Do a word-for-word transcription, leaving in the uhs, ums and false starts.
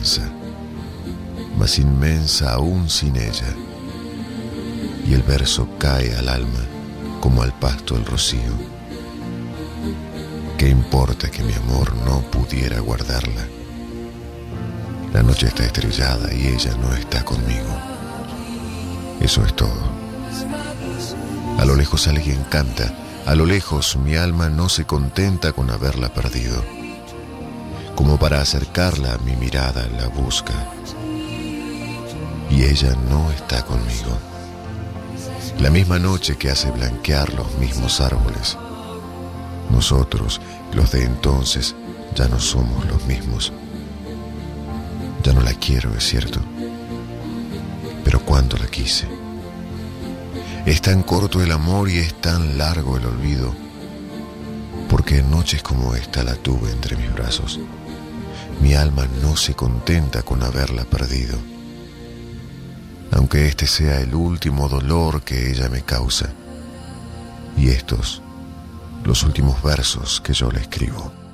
inmensa, más inmensa aún sin ella. Y el verso cae al alma como al pasto el rocío. ¿Qué importa que mi amor no pudiera guardarla? La noche está estrellada y ella no está conmigo. Eso es todo. A lo lejos alguien canta. A lo lejos mi alma no se contenta con haberla perdido. Como para acercarla a mi mirada la busca. Y ella no está conmigo. La misma noche que hace blanquear los mismos árboles. Nosotros, los de entonces, ya no somos los mismos. Ya no la quiero, es cierto. Pero cuánto la quise. Es tan corto el amor y es tan largo el olvido, porque en noches como esta la tuve entre mis brazos. Mi alma no se contenta con haberla perdido, aunque este sea el último dolor que ella me causa, y estos, los últimos versos que yo le escribo.